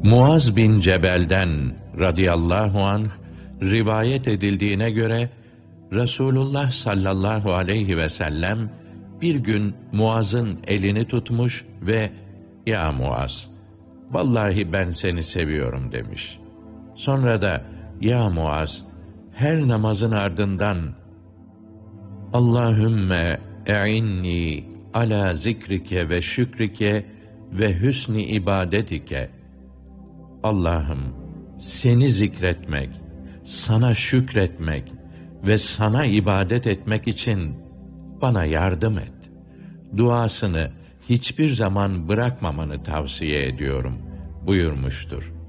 Muaz bin Cebel'den radıyallahu anh rivayet edildiğine göre Resulullah sallallahu aleyhi ve sellem bir gün Muaz'ın elini tutmuş ve "Ya Muaz, vallahi ben seni seviyorum." demiş. Sonra da "Ya Muaz, her namazın ardından Allahümme e'inni ala zikrike ve şükrike ve hüsni ibadetike." Allah'ım, seni zikretmek, sana şükretmek ve sana ibadet etmek için bana yardım et duasını hiçbir zaman bırakmamanı tavsiye ediyorum buyurmuştur.